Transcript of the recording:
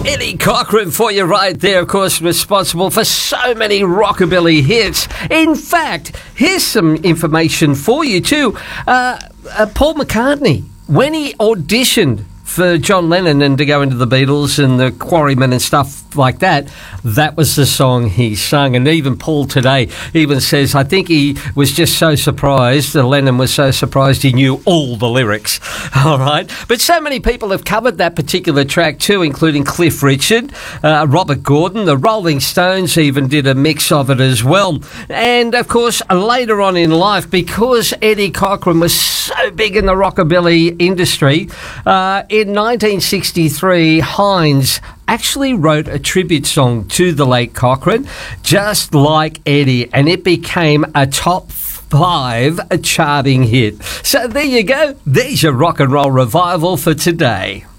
Eddie Cochran for you right there, of course, responsible for so many rockabilly hits. In fact, here's some information for you too. Paul McCartney, when he auditioned for John Lennon and to go into the Beatles and the Quarrymen and stuff like that, that was the song he sung. And even Paul today even says, I think he was just so surprised, Lennon was so surprised he knew all the lyrics. All right. But so many people have covered that particular track too, including Cliff Richard, Robert Gordon, the Rolling Stones even did a mix of it as well. And of course, later on in life, because Eddie Cochran was so big in the rockabilly industry, in 1963, Hines actually wrote a tribute song to the late Cochran, just like Eddie, and it became a top 5 charting hit. So there you go. There's your rock and roll revival for today.